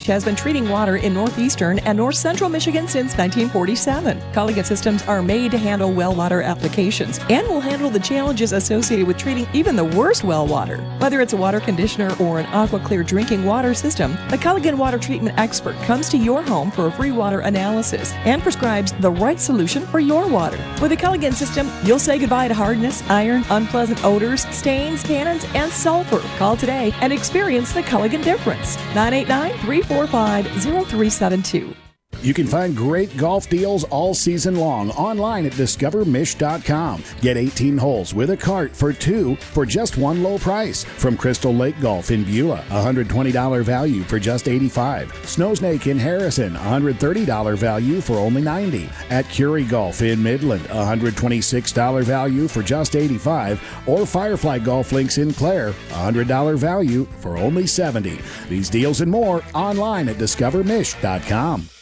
has been treating water in northeastern and north central Michigan since 1947. Culligan Systems are made to handle well water applications and will handle the challenges associated with treating even the worst well water. Whether it's a water conditioner or an AquaClear drinking water system, the Culligan Water Treatment Expert comes to your home for a free water analysis and prescribes the right solution for your water. With the Culligan system, you'll say goodbye to hardness, iron, unpleasant odors, stains, tannins, and sulfur. Call today and experience the Culligan difference. 989-345-0372. You can find great golf deals all season long online at discovermish.com. Get 18 holes with a cart for 2 for just one low price. From Crystal Lake Golf in Beulah, $120 value for just $85. Snowsnake in Harrison, $130 value for only $90. At Curie Golf in Midland, $126 value for just $85. Or Firefly Golf Links in Clare, $100 value for only $70. These deals and more online at discovermish.com.